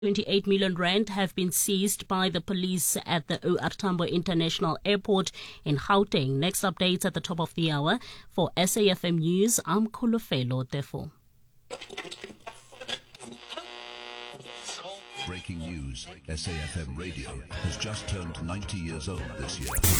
28 million rand have been seized by the police at the OR Tambo International Airport in Gauteng. Next updates at the top of the hour. For SAFM News, I'm Kulufelo Tefo. Breaking news. SAFM Radio has just turned 90 years old this year.